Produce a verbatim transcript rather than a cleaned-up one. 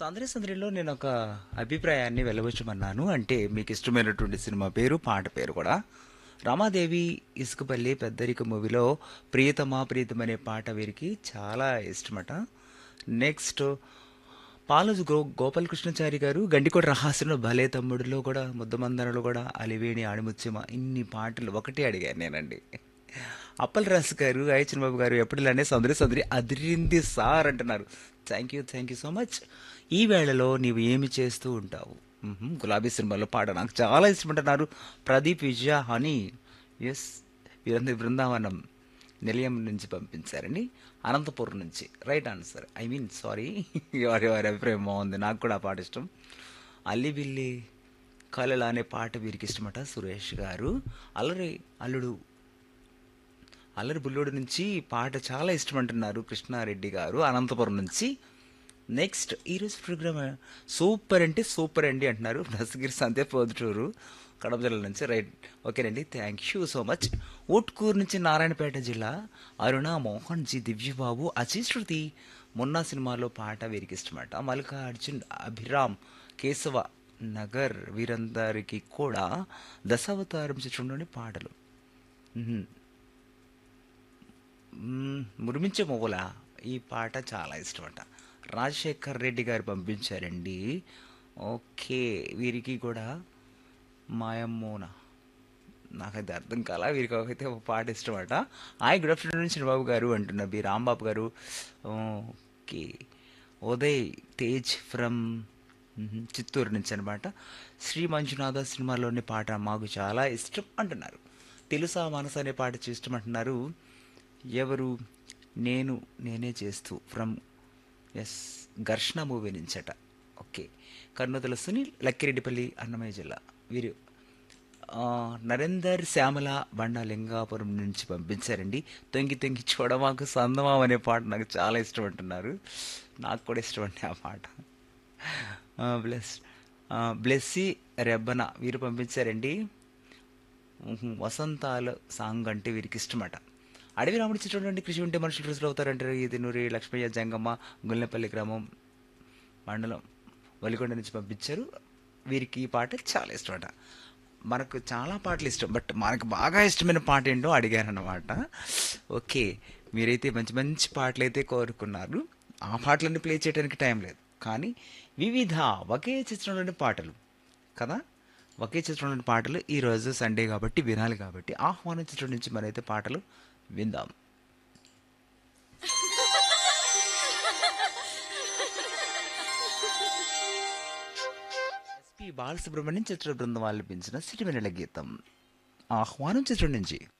సందడి సందడిలో నేను ఒక అభిప్రాయాన్ని వెల్లబుచ్చమన్నాను. అంటే మీకు ఇష్టమైనటువంటి సినిమా పేరు, పాట పేరు కూడా. రామాదేవి ఇసుకపల్లి పెద్దరిక మూవీలో ప్రియతమా ప్రీతం అనే పాట వీరికి చాలా ఇష్టమట. నెక్స్ట్ పాలజు గో గోపాలకృష్ణచారి గారు గండికోట రహాస్యంలో భలే తమ్ముడిలో కూడా ముద్దమందరలో కూడా అలివేణి ఆణిముత్యమ ఇన్ని పాటలు ఒకటే అడిగాను నేనండి. అప్పల్ రాజు గారు ఐ చిన్నబాబు గారు ఎప్పటిలానే సందడి సందడి అదిరింది సార్ అంటున్నారు. Thank you thank you so much. ఈ వేళలో నీవు ఏమి చేస్తూ ఉంటావు? మ్హూ, గులాబీ సినిమాలో పాట నాకు చాలా ఇష్టమంటున్నారు. ప్రదీప్ విజయ హనీ. ఎస్, వీరందరి బృందావనం నిలయం నుంచి పంపించారండి. అనంతపురం నుంచి right answer. I mean sorry, వారి వారి అభిప్రాయం బాగుంది. నాకు కూడా ఆ పాట ఇష్టం. అల్లిబిల్లి కలల అనే పాట వీరికి ఇష్టమట సురేష్ గారు. అల్లరి అల్లుడు అల్లరి బుల్లోడు నుంచి పాట చాలా ఇష్టం అంటున్నారు కృష్ణారెడ్డి గారు అనంతపురం నుంచి. నెక్స్ట్ ఈరోజు ప్రోగ్రామ్ సూపర్ అంటే సూపర్ అండి అంటున్నారు దశగిరి సంతే పొద్దుటూరు కడప జిల్లా నుంచి. రైట్, ఓకేనండి, thank you so much. Utkur నుంచి నారాయణపేట జిల్లా అరుణ మోహన్ జీ దివ్యబాబు అజయ్ శృతి మొన్న సినిమాలో పాట వీరికి ఇష్టమట. మల్లికార్జున్ అభిరామ్ కేశవ నగర్ వీరందరికీ కూడా దశావతారం చిత్రంలోని పాటలు. మ్మ్. మ్మ్, మురిమించే మొగల ఈ పాట చాలా ఇష్టమట. రాజశేఖర్ రెడ్డి గారు పంపించారండి. ఓకే, వీరికి కూడా మాయమ్మోన నాకైతే అర్థం కాల. వీరికి అయితే ఒక పాట ఇష్టమట. హాయ్ గుడ్ ఆఫ్టర్నూన్ చంద్రబాబు గారు అంటున్నారు బి రాంబాబు గారు. ఓకే, ఉదయ్ తేజ్ ఫ్రమ్ చిత్తూరు నుంచి అనమాట. శ్రీ మంజునాథ సినిమాలోని పాట మాకు చాలా ఇష్టం అంటున్నారు. తెలుసా మనసు అనే పాట ఇష్టం అంటున్నారు. ఎవరు? నేను నేనే చేస్తూ ఫ్రమ్ ఎస్ ఘర్షణ మూవీ నుంచట. ఓకే, కర్నూతల సునీల్ లక్కిరెడ్డిపల్లి అన్నమయ్య జిల్లా వీరు. ఆ, నరేందర్ శ్యామల బండ లింగాపురం నుంచి పంపించారండి. తొంగి తొంగి చూడమాకు సందమాం అనే పాట నాకు చాలా ఇష్టం అంటున్నారు. నాకు కూడా ఇష్టం అండి ఆ పాట. బ్లెస్ బ్లెస్సీ రెబ్బన వీరు పంపించారండి. ఉహు, వసంతాలు సాంగ్ అంటే వీరికి ఇష్టమట. అడవి రాముడి చిత్రం నుండి కృషి ఉంటే మనుషులు రుసులు అవుతారంటారు. ఇది నూరి లక్ష్మయ్య జంగమ్మ గుల్లెపల్లి గ్రామం మండలం వలికొండ నుంచి పంపించారు. వీరికి ఈ పాట చాలా ఇష్టమట. మనకు చాలా పాటలు ఇష్టం, బట్ మనకు బాగా ఇష్టమైన పాట ఏంటో అడిగారన్నమాట. ఓకే, మీరైతే మంచి మంచి పాటలు అయితే కోరుకున్నారు. ఆ పాటలన్నీ ప్లే చేయడానికి టైం లేదు, కానీ వివిధ ఒకే చిత్రంలోని పాటలు కదా, ఒకే చిత్రంలోని పాటలు ఈరోజు సండే కాబట్టి వినాలి కాబట్టి ఆహ్వానం చిత్రం నుంచి మనైతే పాటలు విందాం. ఎస్పి బాలసుబ్రహ్మణ్యం చిత్ర బృందం ఆలపించిన సిరివెన్నెల గీతం ఆహ్వానం చిత్రం నుంచి.